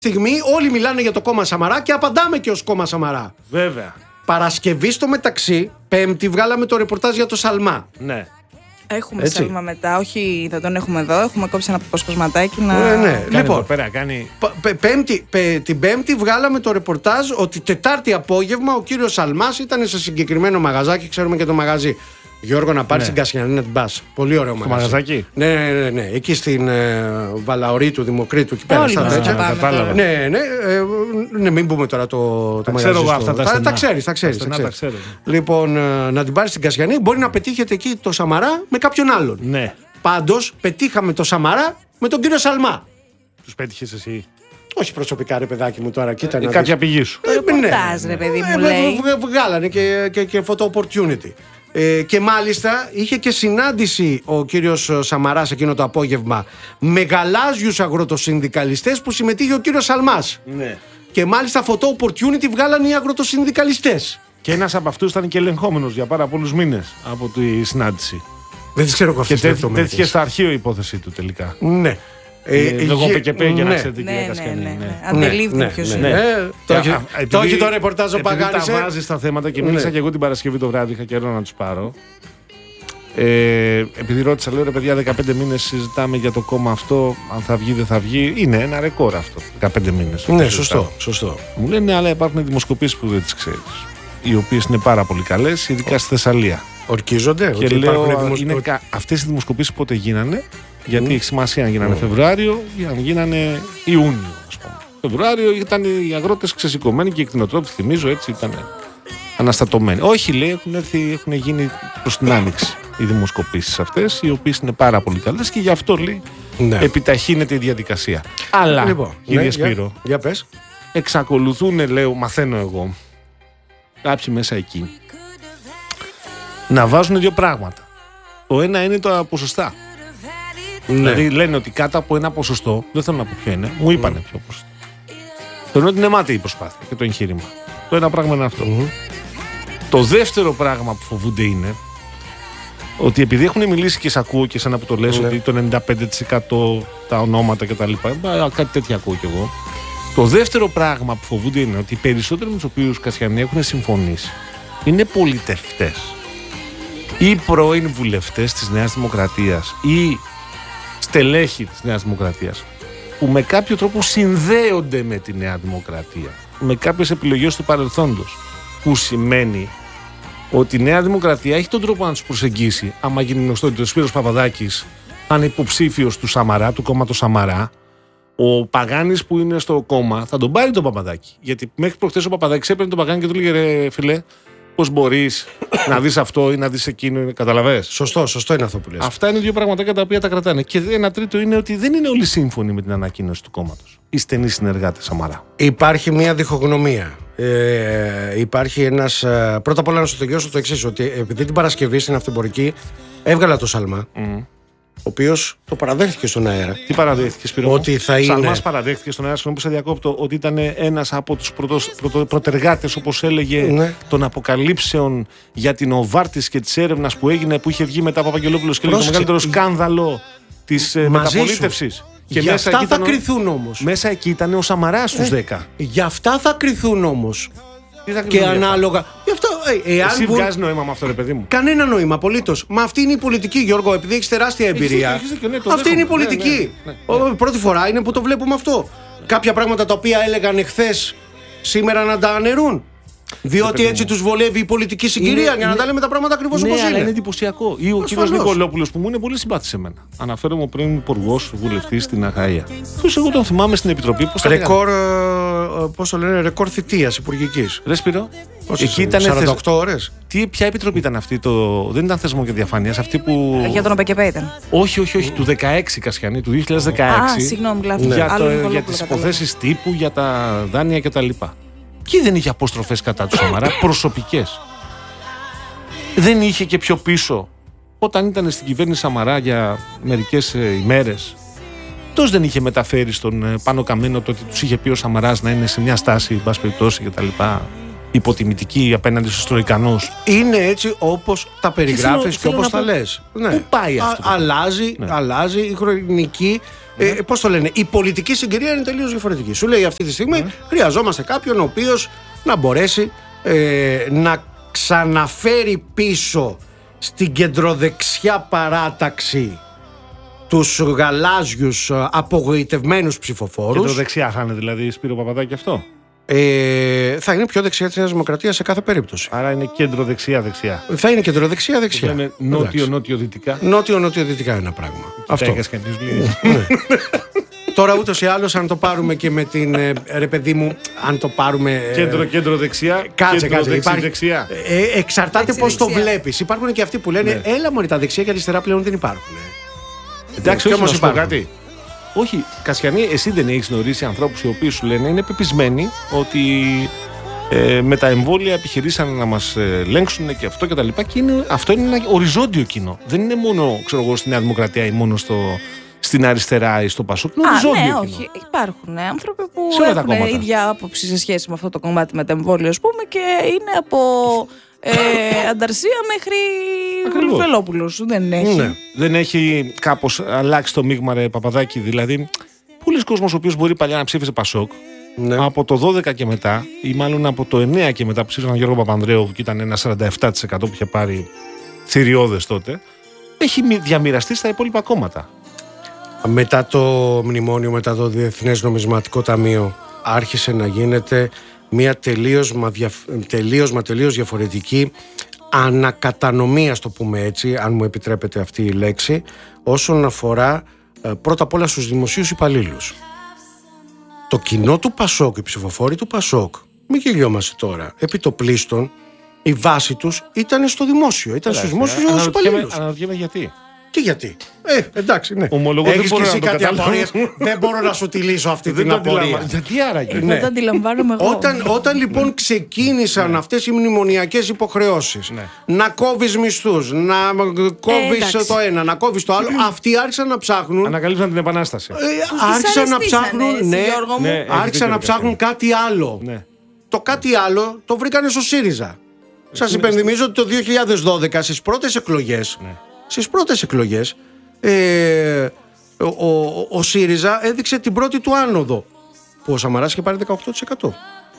στιγμή όλοι μιλάνε για το κόμμα Σαμαρά και απαντάμε και ως κόμμα Σαμαρά. Βέβαια. Παρασκευή στο μεταξύ, Πέμπτη, βγάλαμε το ρεπορτάζ για το Σαλμά. Ναι. Έχουμε Σαλμά μετά, όχι δεν τον έχουμε εδώ, έχουμε κόψει ένα αποσπασματάκι να... Ναι. Λοιπόν, πέρα, κάνει... την Πέμπτη βγάλαμε το ρεπορτάζ ότι Τετάρτη απόγευμα ο κύριος Σαλμάς ήταν σε συγκεκριμένο μαγαζάκι, ξέρουμε και το μαγαζί. Γιώργο, να πάρει την Κασιανή να την πας. Πολύ ωραίο μαγαζί. Μαγαζάκι. Ναι. Εκεί στην Βαλαωρή του Δημοκρίτου, εκεί πέρα στα τέτοια. Κατάλαβα. Ναι, μην πούμε τώρα το μαγαζί. Ξέρω εγώ αυτά τα στενά. Τα ξέρεις. Λοιπόν, να την πάρει στην Κασιανή, μπορεί να πετύχετε εκεί το Σαμαρά με κάποιον άλλον. Ναι. Πάντως, πετύχαμε το Σαμαρά με τον κύριο Σαλμά. Τους πέτυχες εσύ? Όχι προσωπικά, ρε παιδάκι μου τώρα. Κοίτα, κάποια πηγή σου. Το ρεπορτάζ, ρε παιδί μου, λέει. Βγάλανε και photo opportunity. Και μάλιστα είχε και συνάντηση ο κύριος Σαμαράς εκείνο το απόγευμα με γαλάζιους αγροτοσυνδικαλιστές που συμμετείχε ο κύριος Σαλμάς. Ναι. Και μάλιστα photo opportunity βγάλανε οι αγροτοσυνδικαλιστές. Και ένας από αυτούς ήταν και ελεγχόμενος για πάρα πολλούς μήνες από τη συνάντηση. Δεν τις ξέρω αυτές τις λεπτομέρειες. Και τέθηκε στο αρχείο η υπόθεση του τελικά. Ναι. Λόγω ΠΚΠ για να ξέρετε τι Κασιανή. Αντελήφθη ποιος είναι. Το έχει το ρεπορτάζ ο Παγάνης. Επειδή τα βάζει στα θέματα και μίλησα και εγώ την Παρασκευή το βράδυ, είχα καιρό να τους πάρω. Επειδή ρώτησα, λέω ρε παιδιά, 15 μήνες συζητάμε για το κόμμα αυτό, αν θα βγει δεν θα βγει. Είναι ένα ρεκόρ αυτό, 15 μήνες. Ναι, σωστό. Μου λένε, αλλά υπάρχουν δημοσκοπήσεις που δεν τις ξέρεις, οι οποίες είναι πάρα πολύ καλές, ειδικά στη Θεσσαλία. Ορκίζονται. Και λέω, αυτές οι δημοσκοπήσεις πότε γίνανε? Γιατί έχει σημασία αν γίνανε Φεβρουάριο ή αν γίνανε Ιούνιο, ας πούμε. Φεβρουάριο ήταν οι αγρότες ξεσηκωμένοι και οι κτηνοτρόφοι, θυμίζω, έτσι ήταν αναστατωμένοι. Όχι, λέει, έχουν γίνει προς την άνοιξη οι δημοσκοπήσεις αυτές, οι οποίες είναι πάρα πολύ καλές και γι' αυτό, λέει, επιταχύνεται η διαδικασία. Αλλά, λοιπόν, κύριε Σπύρο, για πες. εξακολουθούν, λέω, μαθαίνω εγώ, κάποιοι μέσα εκεί, να βάζουν δύο πράγματα. Το ένα είναι τα ποσοστά. Δηλαδή λένε ότι κάτω από ένα ποσοστό, δεν θέλω να πω ποιο είναι, μου είπανε ποιο ποσοστό. Θεωρώ ότι είναι μάταιη η προσπάθεια και το εγχείρημα. Το ένα πράγμα είναι αυτό. Το δεύτερο πράγμα που φοβούνται είναι ότι επειδή έχουν μιλήσει και σ' ακούω και σαν που το λες ότι το 95% τα ονόματα κτλ. Κάτι τέτοιο ακούω κι εγώ. Το δεύτερο πράγμα που φοβούνται είναι ότι οι περισσότεροι με τους οποίους Κασιανοί έχουν συμφωνήσει είναι πολιτευτές ή πρώην βουλευτές της Νέας Δημοκρατίας ή στελέχη της Νέας Δημοκρατίας που με κάποιο τρόπο συνδέονται με τη Νέα Δημοκρατία, με κάποιες επιλογές του παρελθόντος, που σημαίνει ότι η Νέα Δημοκρατία έχει τον τρόπο να τους προσεγγίσει. Άμα γίνει γνωστό ότι ο Σπύρος Παπαδάκης θα είναι υποψήφιος του Σαμαρά, του κόμματος Σαμαρά, ο Παγάνης που είναι στο κόμμα θα τον πάρει τον Παπαδάκη. Γιατί μέχρι προχθές ο Παπαδάκης έπαιρνε τον Παγάνη και του λέγε ρε φιλέ, πώς μπορείς να δεις αυτό ή να δεις εκείνο, καταλαβαίνεις. Σωστό είναι αυτό που λες. Αυτά είναι δύο πραγματάκια τα οποία τα κρατάνε. Και ένα τρίτο είναι ότι δεν είναι όλοι σύμφωνοι με την ανακοίνωση του κόμματος. Οι στενοί συνεργάτες Σαμαρά. Υπάρχει μια διχογνωμία. Υπάρχει ένας. Πρώτα απ' όλα να σου τελειώσω το εξής: ότι επειδή την Παρασκευή στην Αυτεμπορική έβγαλα το Σαλμά, ο οποίος το παραδέχτηκε στον αέρα. Τι παραδέχτηκε, Σπύρο? Ότι θα είναι. Σαλμάς παραδέχτηκε στον αέρα, συγγνώμη που σε διακόπτω, ότι ήταν ένας από τους προτεργάτες, όπως έλεγε, των αποκαλύψεων για την Οβάρτης και της έρευνας που έγινε, που είχε βγει μετά από Παπαγγελόπουλος και έλεγε το μεγαλύτερο σκάνδαλο της μεταπολίτευσης. Και για αυτά θα κρυθούν όμως. Μέσα εκεί ήταν ο Σαμαράς στους 10. Για αυτά θα κρυθούν όμως. Και ανάλογα. Εσύ βγάζει νόημα με αυτό, ρε παιδί μου? Κανένα νόημα, απολύτως. Μα αυτή είναι η πολιτική, Γιώργο, επειδή έχει τεράστια εμπειρία. Αυτή είναι η πολιτική. Πρώτη φορά είναι που το βλέπουμε αυτό. Κάποια πράγματα τα οποία έλεγαν εχθές, σήμερα να τα αναιρούν. Διότι έτσι τους βολεύει η πολιτική συγκυρία, για να τα λέμε τα πράγματα ακριβώς όπως είναι. Αλλά είναι εντυπωσιακό. Ή ο κύριος Νικολόπουλος που μου είναι πολύ συμπάθης σε μένα. Αναφέρομαι πριν υπουργός βουλευτής στην Αχαΐα. Αυτός εγώ τον θυμάμαι στην Επιτροπή. Πώς το λένε, ρεκόρ θητείας υπουργικής. Ρε Σπύρο, εκεί ήταν 48 ώρες. Ποια επιτροπή ήταν αυτή? Δεν ήταν θεσμό και διαφάνειας. Αυτή που. Για τον ΟΠΕΚΕΠΕ ήταν. Όχι, του 16 Κασιανή, του 2016. Συγγνώμη, για τις υποθέσεις τύπου, για τα δάνεια κτλ. Και δεν είχε απόστροφες κατά του Σαμαρά, προσωπικές. Δεν είχε και πιο πίσω, όταν ήταν στην κυβέρνηση Σαμαρά για μερικές ημέρες, τόσο δεν είχε μεταφέρει στον Πάνο Καμένο το ότι τους είχε πει ο Σαμαράς να είναι σε μια στάση, εν πάση περιπτώσει κτλ. Υποτιμητική απέναντι στους Τροικανούς. Είναι έτσι όπως τα περιγράφεις και όπως τα λες. Πού πάει αυτό? Αλλάζει η χρονική Πώς το λένε, η πολιτική συγκυρία είναι τελείως διαφορετική. Σου λέει αυτή τη στιγμή χρειαζόμαστε κάποιον ο οποίος να μπορέσει να ξαναφέρει πίσω στην κεντροδεξιά παράταξη τους γαλάζιους απογοητευμένους ψηφοφόρους. Κεντροδεξιά θα είναι δηλαδή, Σπύρο Παπαδάκη, αυτό? Θα είναι πιο δεξιά της Νέας Δημοκρατίας σε κάθε περίπτωση. Άρα είναι κεντροδεξιά-δεξιά. Θα είναι κεντροδεξιά-δεξιά. Είναι νότιο-νότιο-δυτικά. Νότιο-νότιο-δυτικά είναι ένα πράγμα. Αυτό. Ναι. Τώρα ούτως ή άλλως, αν το πάρουμε και με την. Ρε παιδί μου, αν το πάρουμε. Κέντρο-δεξιά. Κάτσε. Δεξιά. Εξαρτάται πώς το βλέπεις. Υπάρχουν και αυτοί που λένε έλα μωρί, τα δεξιά και αριστερά πλέον δεν υπάρχουν. Εντάξει, όμως υπάρχουν κάτι. Όχι, Κασιανή, εσύ δεν έχεις γνωρίσει ανθρώπους οι οποίοι σου λένε, είναι πεπισμένοι ότι με τα εμβόλια επιχειρήσαν να μας ελέγξουν και αυτό και τα λοιπά, και αυτό είναι ένα οριζόντιο κοινό. Δεν είναι μόνο, ξέρω εγώ, στη Νέα Δημοκρατία ή μόνο στην αριστερά ή στο Πασόκ. Είναι οριζόντιο κοινό. Όχι, υπάρχουν άνθρωποι που έχουν ίδια άποψη σε σχέση με αυτό το κομμάτι με τα εμβόλια, ας πούμε, και είναι από Ανταρσία μέχρι Βελόπουλος. Δεν έχει. Ναι. Δεν έχει κάπως αλλάξει το μείγμα, ρε Παπαδάκη? Δηλαδή, πολλοί κόσμος ο οποίος μπορεί παλιά να ψήφισε Πασόκ, από το 12 και μετά, ή μάλλον από το 9 και μετά που ψήφισαν Γιώργο Παπανδρέου, και ήταν ένα 47% που είχε πάρει θηριώδες τότε, έχει διαμοιραστεί στα υπόλοιπα κόμματα. Μετά το μνημόνιο, μετά το Διεθνές Νομισματικό Ταμείο, άρχισε να γίνεται μια τελείως διαφορετική ανακατανομή, ας το πούμε έτσι, αν μου επιτρέπετε αυτή η λέξη, όσον αφορά πρώτα απ' όλα στους δημοσίους υπαλλήλους. Το κοινό του Πασόκ, οι ψηφοφόροι του Πασόκ, μην γελιόμαστε τώρα, επί το πλήστον η βάση τους ήταν στο δημόσιο, ήταν στους δημόσιους υπαλλήλους. Αναρωτιέμαι γιατί. Και γιατί. Εντάξει, ναι. Έχεις και εσύ κάτι απορίες. Δεν μπορώ να σου τη λύσω αυτή την απορία. Γιατί άραγε? Δεν το αντιλαμβάνομαι εγώ. Όταν λοιπόν ξεκίνησαν αυτές οι μνημονιακές υποχρεώσεις, να κόβεις μισθούς, να κόβεις το ένα, να κόβεις το άλλο, αυτοί άρχισαν να ψάχνουν. Ανακαλύψαν την Επανάσταση. Άρχισαν να ψάχνουν κάτι άλλο. Το κάτι άλλο το βρήκανε στο ΣΥΡΙΖΑ. Σας υπενθυμίζω ότι το 2012 στις πρώτες εκλογές ο ΣΥΡΙΖΑ έδειξε την πρώτη του άνοδο, που ο Σαμαράς είχε πάρει 18%.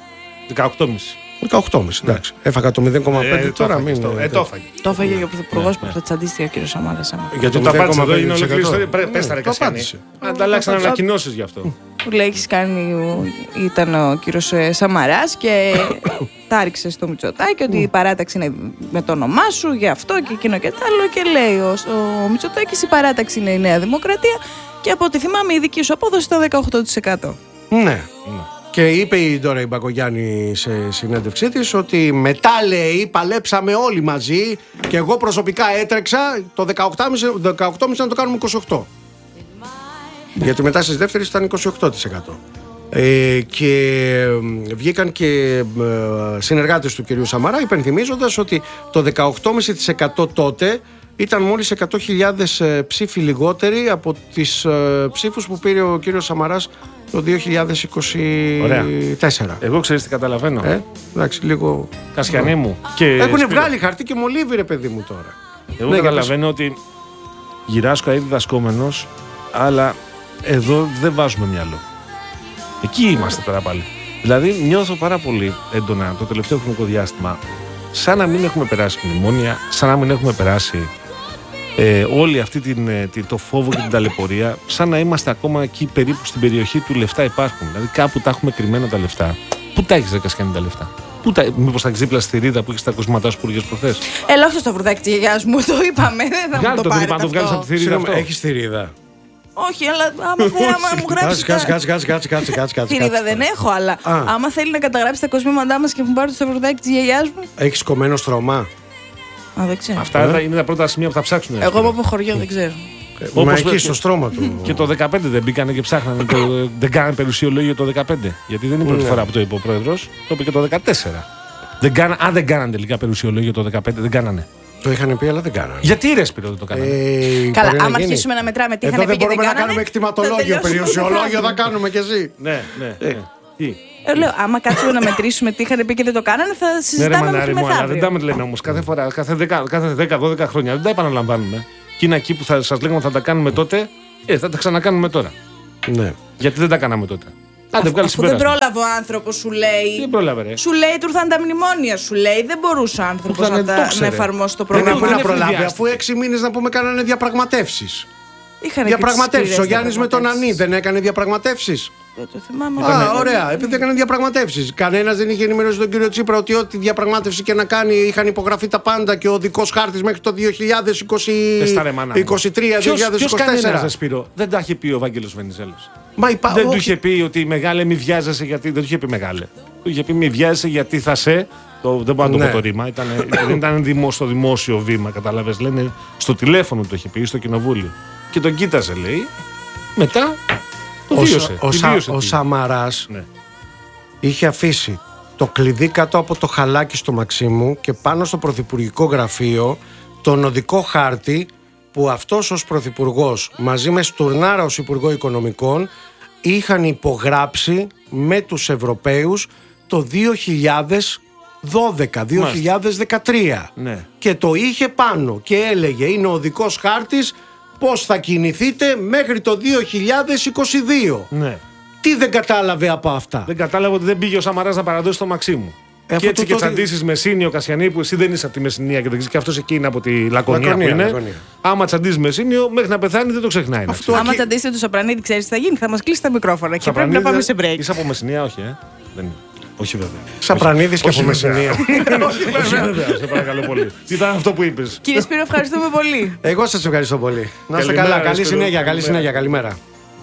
18,5, εντάξει. Έφαγα το 0,5 τώρα. Το έφαγε. Το έφαγε και ο Πρωθυπουργός που θα τσαντίστηκε ο κύριος Σαμάρας. Γιατί το απάντησε εδώ, είναι ολόκληρη ιστορία. Πες τα ρε Κασιανή. Ανταλλάξαν ανακοινώσεις γι' αυτό. Που λέει έχεις κάνει, ήταν ο κύριος Σαμαράς και τάριξε στο Μητσοτάκη ότι η παράταξη είναι με το όνομά σου, γι' αυτό και εκείνο και τ' άλλο, και λέει ο Μητσοτάκης η παράταξη είναι η Νέα Δημοκρατία και από ό,τι θυμάμαι η δική σου απόδοση ήταν 18%. Ναι. Και είπε η Ντόρα Μπακογιάννη σε συνέντευξή της ότι μετά, λέει, παλέψαμε όλοι μαζί και εγώ προσωπικά έτρεξα το 18,5 να το κάνουμε 28%. Γιατί μετά στις δεύτερες ήταν 28%. Και βγήκαν και συνεργάτες του κυρίου Σαμαρά υπενθυμίζοντας ότι το 18,5% τότε ήταν μόλις 100.000 ψήφοι λιγότεροι από τις ψήφους που πήρε ο κύριος Σαμαράς το 2024. Εγώ ξέρεις τι καταλαβαίνω. Εντάξει, λίγο. Κασιανή μου. Έχουν βγάλει χαρτί και μολύβι, ρε παιδί μου τώρα. Εγώ καταλαβαίνω ότι γυράσκω ήδη διδασκόμενος, αλλά εδώ δεν βάζουμε μυαλό. Εκεί είμαστε τώρα πάλι. Δηλαδή νιώθω πάρα πολύ έντονα το τελευταίο χρονικό διάστημα σαν να μην έχουμε περάσει μνημόνια, σαν να μην έχουμε περάσει όλη αυτή το φόβο και την ταλαιπωρία, σαν να είμαστε ακόμα εκεί περίπου στην περιοχή του λεφτά υπάρχουν. Δηλαδή κάπου τα έχουμε κρυμμένα τα λεφτά. Πού τα έχεις, ρε Κασιανή, τα λεφτά? Μήπως τα έχεις δίπλα στη θηρίδα που έχεις τα κοσματά σου που πήγες προχθές? Έλα, όχι στο σταυρουδάκι της γιαγιάς μου, το είπαμε. Δεν θα μου το πάρετε αυτό. Βγάλεις από τη θηρίδα αυτό. Έχεις θηρίδα? Όχι, αλλά άμα μου γράψει. Κάτσε. Θηρίδα δεν έχω, αλλά άμα θέλει να καταγράψει τα κοσμήματά μας και μου πάρει το σταυρουδάκι της γιαγιάς μου. Έχεις κομμένο στρώμα? Δεν ξέρω. Αυτά είναι τα πρώτα σημεία που θα ψάξουν. Εγώ από χωριό δεν ξέρω. Μα εκεί στο στρώμα του. Και το 2015 δεν μπήκανε και ψάχνανε. Δεν κάνανε περιουσιολόγιο το 2015. Γιατί δεν είναι η πρώτη φορά που το είπε ο πρόεδρος. Το είπε και το 2014. Αν δεν κάνανε τελικά περιουσιολόγιο το 2015, δεν κάνανε. Το είχαν πει, αλλά δεν κάνανε. Γιατί ρε Σπύρο δεν το κάνανε? Καλά, άμα αρχίσουμε να μετράμε τι είχαν πει και δεν κάνανε. Δεν μπορούμε να κάνουμε εκτιματολόγιο, περιουσιολόγιο θα κάνουμε κι εσύ. Ναι. Τι? Λέω, άμα κάτσουμε να μετρήσουμε τι είχαν πει και δεν το κάνανε, θα συζητάμε μέχρι μεθαύριο. Δεν τα λένε όμως κάθε φορά, κάθε 10-12 χρόνια. Δεν τα επαναλαμβάνουμε. Και είναι εκεί που σας λέγαμε θα τα κάνουμε τότε, θα τα ξανακάνουμε τώρα. Ναι. Γιατί δεν τα κάναμε τότε. Αφού δεν πρόλαβε ο άνθρωπος, σου λέει. Δεν πρόλαβε, ρε. Σου λέει του ήρθαν τα μνημόνια, σου λέει. Δεν μπορούσε ο άνθρωπος να εφαρμόσει το πρόγραμμα. Δεν να προλάβει, αφού 6 μήνες να πούμε κάνανε διαπραγματεύσεις. Διαπραγματεύσεις. Ο Γιάννης με τον Ανή δεν έκανε διαπραγματεύσεις. Δεν το θυμάμαι. Ωραία, επειδή έκανε διαπραγματεύσεις. Κανένας δεν είχε ενημερώσει τον κύριο Τσίπρα ότι ό,τι διαπραγμάτευση και να κάνει είχαν υπογραφεί τα πάντα και ο οδικός χάρτης μέχρι το 2023-2024. Σπύρο, δεν τα είχε πει ο Βάγγελος Βενιζέλος. Δεν του είχε πει ότι μεγάλε μη βιάζεσαι γιατί. Δεν του είχε πει μεγάλε. Του είχε πει μη βιάζεσαι γιατί θα σε. Δεν μπορώ να το πω το ρήμα. Δεν ήταν στο δημόσιο βήμα, κατάλαβες. Λένε στο τηλέφωνο το είχε πει, στο κοινοβούλιο. Και τον κοίταζε, λέει. Μετά το βίωσε. Ο Σαμαράς είχε αφήσει το κλειδί κάτω από το χαλάκι στο Μαξίμου και πάνω στο πρωθυπουργικό γραφείο τον οδικό χάρτη που αυτός ως πρωθυπουργός μαζί με Στουρνάρα ως Υπουργό Οικονομικών είχαν υπογράψει με τους Ευρωπαίους το 2012-2013 και το είχε πάνω και έλεγε είναι ο οδικός χάρτης πώς θα κινηθείτε μέχρι το 2022. Ναι. Τι δεν κατάλαβε από αυτά? Δεν κατάλαβε ότι δεν πήγε ο Σαμαράς να παραδώσει το Μαξίμου. Και έτσι και τσαντήσεις Μεσίνιο, Κασιανή, που εσύ δεν είσαι από τη Μεσσηνία και δεν ξέρεις και αυτός εκεί είναι από τη Λακωνία που είναι. Λακωνία. Άμα τσαντήσεις Μεσίνιο, μέχρι να πεθάνει δεν το ξεχνάει. Άμα τσαντήσετε του Σαπρανίδη, ξέρεις τι θα γίνει? Θα μας κλείσει τα μικρόφωνα και πρέπει να πάμε σε break. Είσαι από Μεσσηνία, όχι, δεν είναι. Όχι βέβαια. Σαπρανίδης και από Μεσσηνία. Όχι βέβαια, σε παρακαλώ πολύ. Ήταν αυτό που είπες. Κύριε Σπύρο, ευχαριστούμε πολύ. Εγώ σας ευχαριστώ πολύ. Να είστε καλά. Καλή συνέχεια. Καλημέρα.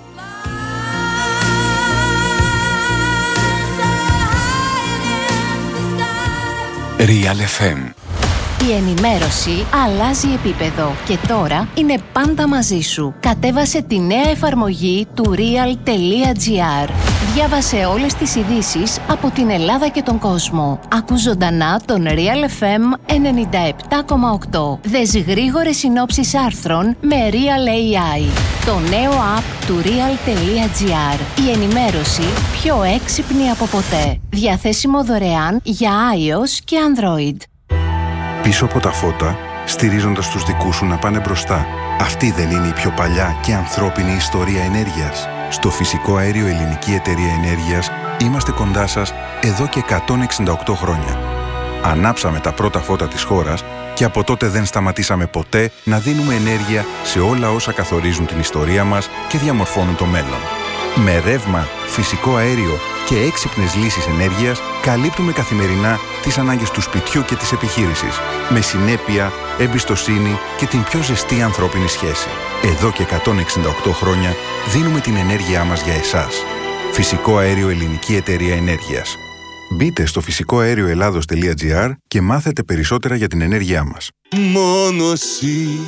Real FM. Η ενημέρωση αλλάζει επίπεδο και τώρα είναι πάντα μαζί σου. Κατέβασε τη νέα εφαρμογή του real.gr. Διάβασε όλες τις ειδήσεις από την Ελλάδα και τον κόσμο. Ακού ζωντανά τον Real FM 97,8. Δες γρήγορες συνόψεις άρθρων με Real AI. Το νέο app του real.gr. Η ενημέρωση πιο έξυπνη από ποτέ. Διαθέσιμο δωρεάν για iOS και Android. Πίσω από τα φώτα, στηρίζοντας τους δικούς σου να πάνε μπροστά. Αυτή δεν είναι η πιο παλιά και ανθρώπινη ιστορία ενέργειας? Στο Φυσικό Αέριο Ελληνική Εταιρεία Ενέργειας είμαστε κοντά σας εδώ και 168 χρόνια. Ανάψαμε τα πρώτα φώτα της χώρας και από τότε δεν σταματήσαμε ποτέ να δίνουμε ενέργεια σε όλα όσα καθορίζουν την ιστορία μας και διαμορφώνουν το μέλλον. Με ρεύμα, φυσικό αέριο και έξυπνες λύσεις ενέργειας καλύπτουμε καθημερινά τις ανάγκες του σπιτιού και της επιχείρησης. Με συνέπεια, εμπιστοσύνη και την πιο ζεστή ανθρώπινη σχέση. Εδώ και 168 χρόνια δίνουμε την ενέργειά μας για εσάς. Φυσικό Αέριο Ελληνική Εταιρεία Ενέργειας. Μπείτε στο φυσικοαερioελλάδος.gr και μάθετε περισσότερα για την ενέργειά μας. Μόνο εσύ